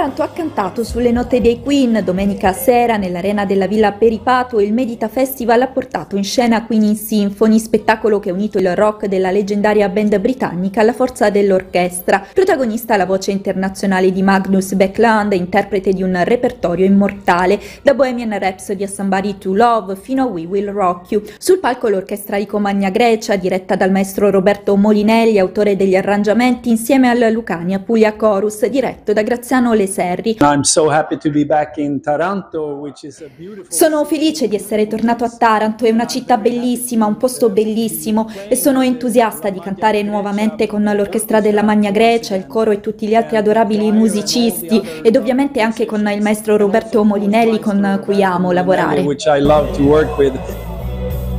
Taranto ha cantato sulle note dei Queen. Domenica sera nell'arena della Villa Peripato il Medita Festival ha portato in scena Queen in Symphony, spettacolo che ha unito il rock della leggendaria band britannica alla forza dell'orchestra. Protagonista la voce internazionale di Magnus Backlund, interprete di un repertorio immortale, da Bohemian Rhapsody a Somebody to Love fino a We Will Rock You. Sul palco l'orchestra di Comagna Grecia, diretta dal maestro Roberto Molinelli, autore degli arrangiamenti, insieme al Lucania Puglia Chorus, diretto da Graziano Leserri. Sono felice di essere tornato a Taranto, è una città bellissima, un posto bellissimo e sono entusiasta di cantare nuovamente con l'orchestra della Magna Grecia, il coro e tutti gli altri adorabili musicisti ed ovviamente anche con il maestro Roberto Molinelli con cui amo lavorare.